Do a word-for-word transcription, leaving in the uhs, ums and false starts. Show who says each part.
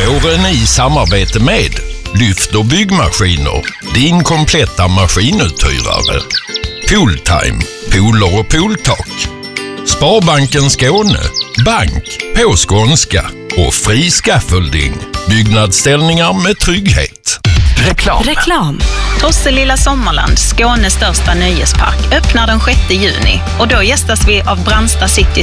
Speaker 1: Våren i samarbete med Lyft och byggmaskiner, din kompletta maskinuthyrare. Pooltime, pooler och pooltak. Sparbanken Skåne, bank på skånska. Och Fri Scaffolding, byggnadsställningar med trygghet.
Speaker 2: Reklam.
Speaker 3: Reklam.
Speaker 4: Tosselilla Sommarland, Skånes största nöjespark, öppnar den sjätte juni och då gästas vi av Brandsta City